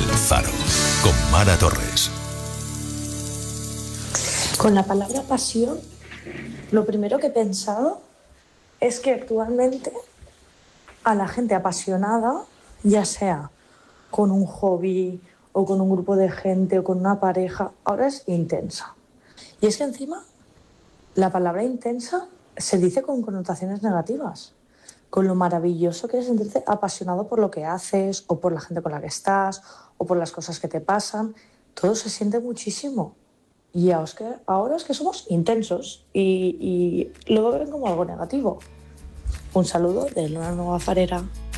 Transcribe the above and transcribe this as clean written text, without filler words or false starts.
El Faro, con Mara Torres. Con la palabra pasión, lo primero que he pensado es que actualmente a la gente apasionada, ya sea con un hobby o con un grupo de gente o con una pareja, ahora es intensa. Y es que encima la palabra intensa se dice con connotaciones negativas, con lo maravilloso que es sentirte apasionado por lo que haces o por la gente con la que estás o por las cosas que te pasan. Todo se siente muchísimo. Y ahora es que somos intensos y lo ven como algo negativo. Un saludo de una nueva farera.